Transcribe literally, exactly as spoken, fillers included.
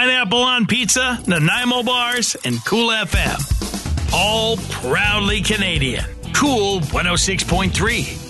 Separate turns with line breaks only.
Pineapple on Pizza, Nanaimo Bars, and Cool F M. All proudly Canadian. Cool one oh six point three.